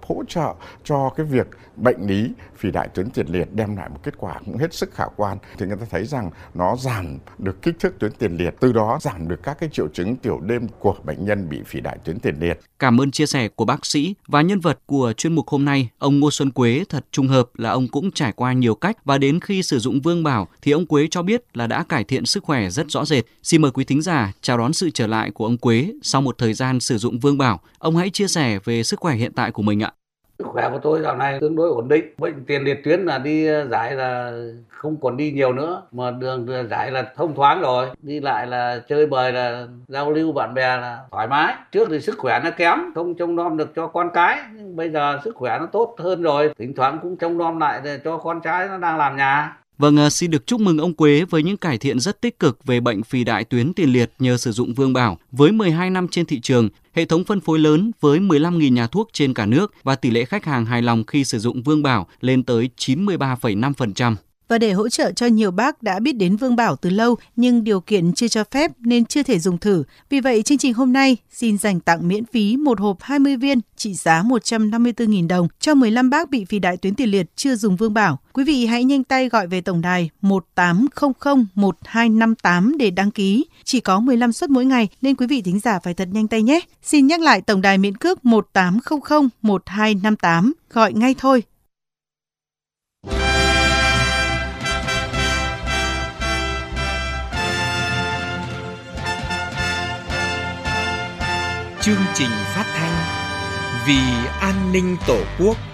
hỗ trợ cho cái việc bệnh lý phì đại tuyến tiền liệt đem lại một kết quả cũng hết sức khả quan. Thì người ta thấy rằng nó giảm được kích thước tuyến tiền liệt, từ đó giảm được các cái triệu chứng tiểu đêm của bệnh nhân bị phì đại tuyến tiền liệt. Cảm ơn chia sẻ của bác sĩ và nhân vật của chuyên mục hôm nay. Ông Ngô Xuân Quế thật trùng hợp là ông cũng trải qua nhiều cách và đến khi sử dụng Vương Bảo thì ông Quế cho biết là đã cải thiện sức khỏe rất rõ rệt. Xin mời quý thính giả chào đón sự trở lại của ông Quế sau một thời gian sử dụng Vương Bảo. Ông hãy chia sẻ về sức khỏe hiện tại của mình ạ. Sức khỏe của tôi dạo này tương đối ổn định. Bệnh tiền liệt tuyến là đi giải là không còn đi nhiều nữa, mà đường giải là thông thoáng rồi. Đi lại là chơi bời, là giao lưu bạn bè là thoải mái. Trước thì sức khỏe nó kém, không trông nom được cho con cái. Nhưng bây giờ sức khỏe nó tốt hơn rồi, thỉnh thoảng cũng trông nom lại để cho con trai nó đang làm nhà. Vâng, xin được chúc mừng ông Quế với những cải thiện rất tích cực về bệnh phì đại tuyến tiền liệt nhờ sử dụng Vương Bảo. Với 12 năm trên thị trường, hệ thống phân phối lớn với 15.000 nhà thuốc trên cả nước và tỷ lệ khách hàng hài lòng khi sử dụng Vương Bảo lên tới 93,5%. Và để hỗ trợ cho nhiều bác đã biết đến Vương Bảo từ lâu nhưng điều kiện chưa cho phép nên chưa thể dùng thử. Vì vậy, chương trình hôm nay xin dành tặng miễn phí một hộp 20 viên trị giá 154.000 đồng cho 15 bác bị phì đại tuyến tiền liệt chưa dùng Vương Bảo. Quý vị hãy nhanh tay gọi về tổng đài 1800 1258 để đăng ký. Chỉ có 15 suất mỗi ngày nên quý vị thính giả phải thật nhanh tay nhé. Xin nhắc lại tổng đài miễn cước 1800 1258. Gọi ngay thôi. Chương trình phát thanh Vì an ninh Tổ quốc.